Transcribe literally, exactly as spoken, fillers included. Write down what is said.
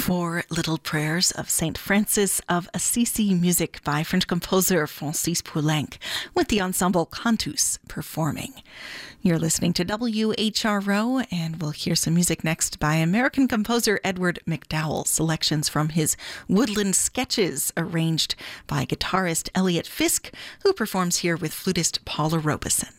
Four Little Prayers of Saint Francis of Assisi, music by French composer Francis Poulenc, with the ensemble Cantus performing. You're listening to W H R O, and we'll hear some music next by American composer Edward McDowell, selections from his Woodland Sketches, arranged by guitarist Elliot Fisk, who performs here with flutist Paula Robeson.